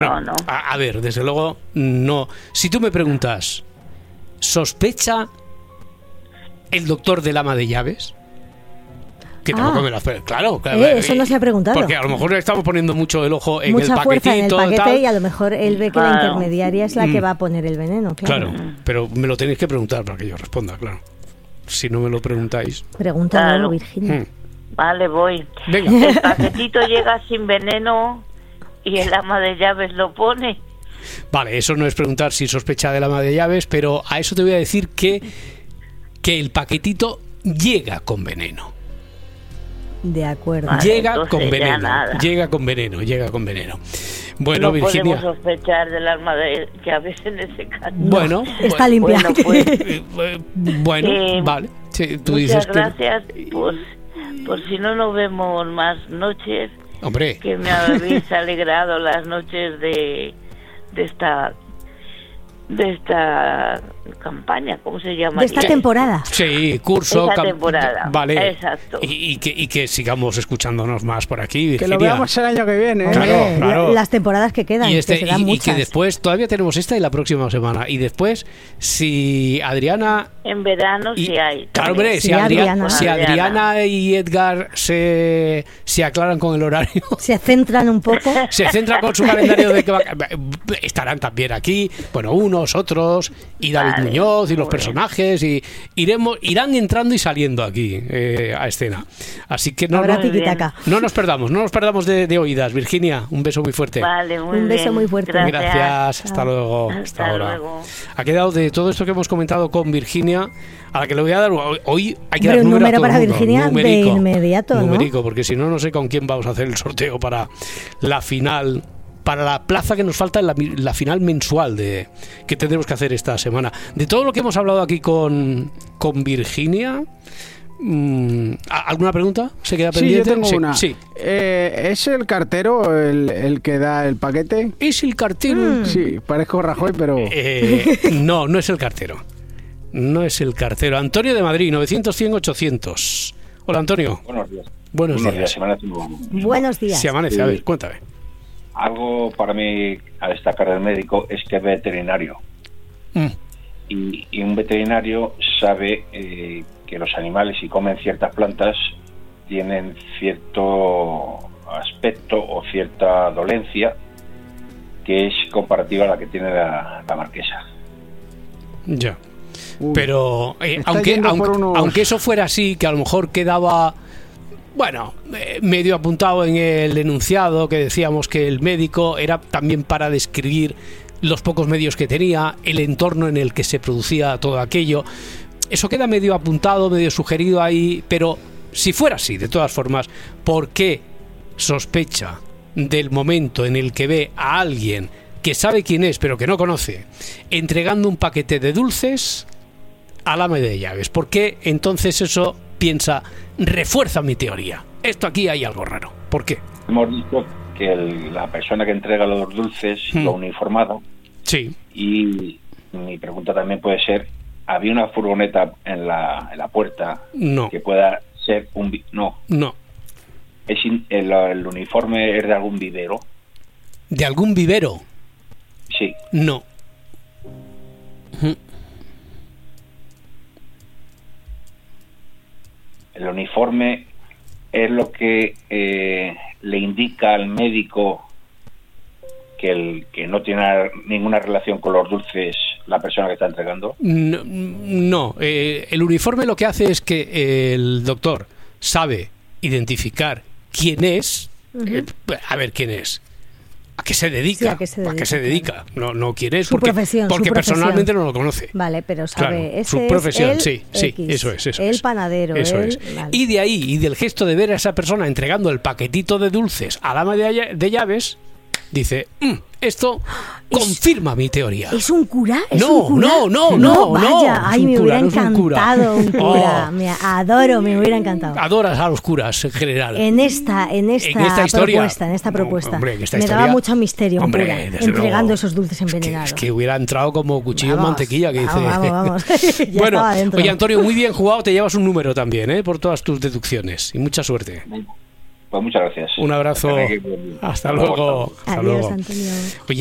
no. A ver, desde luego, no. Si tú me preguntas, ¿sospecha el doctor del ama de llaves? Que tampoco me la... Claro. Eso no se ha preguntado. Porque a lo mejor le estamos poniendo mucho el ojo en mucha el paquetito. Fuerza en el paquete tal. Y a lo mejor él ve que la intermediaria es la que va a poner el veneno. Claro, pero me lo tenéis que preguntar para que yo responda, claro. Si no me lo preguntáis. Pregúntalo, Virginia. Vale, voy. Venga. El paquetito llega sin veneno y el ama de llaves lo pone. Vale, eso no es preguntar si sospecha del ama de llaves, pero a eso te voy a decir que el paquetito llega con veneno. De acuerdo. Vale, llega con veneno. Bueno, no Virginia. podemos sospechar del alma de llaves en ese caso. Bueno, está limpia. Bueno, vale. Sí, tú muchas dices gracias. Pues si no nos vemos más noches. Hombre. Que me habéis alegrado las noches de esta campaña, ¿cómo se llama? De esta temporada. Sí, curso. Esta temporada. Vale. Exacto. Y que sigamos escuchándonos más por aquí, Virginia. Que lo veamos el año que viene. Claro. Las temporadas que quedan, que serán muchas. Y que después, todavía tenemos esta y la próxima semana. Y después, si Adriana... En verano sí hay. Claro, hombre, si Adriana y Edgar se aclaran con el horario... Se centran un poco. Se centran con su calendario de que estarán también aquí. Bueno, unos, otros, y David Muñoz, y los personajes, y irán entrando y saliendo aquí a escena. Así que no nos perdamos de oídas. Virginia, un beso muy fuerte. Vale, un beso muy fuerte. Gracias. Hasta luego. Hasta ahora. Luego. Ha quedado de todo esto que hemos comentado con Virginia, a la que le voy a dar hoy hay que dar un número para Virginia numérico, de inmediato, ¿no? Numérico, porque si no sé con quién vamos a hacer el sorteo para la final, para la plaza que nos falta en la final mensual que tendremos que hacer esta semana. De todo lo que hemos hablado aquí con Virginia, ¿alguna pregunta? ¿Se queda pendiente? Sí, yo tengo una. Sí. ¿Es el cartero el que da el paquete? ¿Es el cartero? Sí, parezco Rajoy, pero... No es el cartero. No es el cartero. Antonio de Madrid, 900-100-800. Hola, Antonio. Buenos días. Buenos días. Buenos días. Se amanece, a ver, cuéntame. Algo para mí a destacar del médico es que es veterinario. Y un veterinario sabe que los animales, si comen ciertas plantas, tienen cierto aspecto o cierta dolencia que es comparativa a la que tiene la marquesa. Ya. Pero aunque eso fuera así, que a lo mejor quedaba medio apuntado en el enunciado, que decíamos que el médico era también para describir los pocos medios que tenía, el entorno en el que se producía todo aquello. Eso queda medio apuntado, medio sugerido ahí, pero si fuera así, de todas formas, ¿por qué sospecha del momento en el que ve a alguien que sabe quién es, pero que no conoce, entregando un paquete de dulces al ama de llaves? ¿Por qué entonces eso refuerza mi teoría? Esto aquí hay algo raro. ¿Por qué? Hemos dicho que la persona que entrega los dulces lo uniformado. Sí. Y mi pregunta también puede ser, ¿había una furgoneta en la puerta? No. Que pueda ser un... No. ¿El uniforme es de algún vivero? ¿De algún vivero? Sí. No. El uniforme es lo que le indica al médico que no tiene ninguna relación con los dulces la persona que está entregando. No. El uniforme lo que hace es que el doctor sabe identificar quién es. A ver quién es. ¿A qué se dedica? Sí, ¿a qué se dedica? Claro. No quién es, su profesión, porque personalmente no lo conoce. Vale, pero sabe, claro, su profesión, sí, eso es. El panadero. Eso es. Vale. Y de ahí, y del gesto de ver a esa persona entregando el paquetito de dulces al ama de llaves, dice, esto confirma mi teoría. ¿Es un cura? No. Vaya, ay, me hubiera encantado un cura. Me hubiera encantado. Adoras a los curas en general. En esta propuesta. Hombre, me daba mucho misterio un cura entregando esos dulces envenenados. envenenados. Es que hubiera entrado como cuchillo en mantequilla, que dice. Vamos. Bueno, oye, Antonio, muy bien jugado, te llevas un número también, por todas tus deducciones. Y mucha suerte. Pues muchas gracias. Un abrazo. Hasta luego. Adiós, Antonio. Oye,